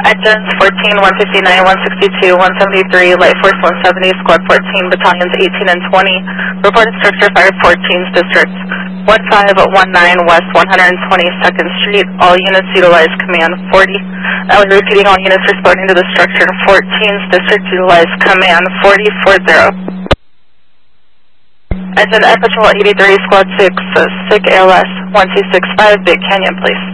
Engines 14, 159, 162, 173, Light Force 170, Squad 14, Battalions 18 and 20. Reported structure fire 14th District. 1519 West 122nd Street. All units utilize Command 40. Repeating, all units responding to the structure. 14th District utilize Command 4040. Engine Air Patrol 83, Squad 6, SIG ALS 1265, Big Canyon, please.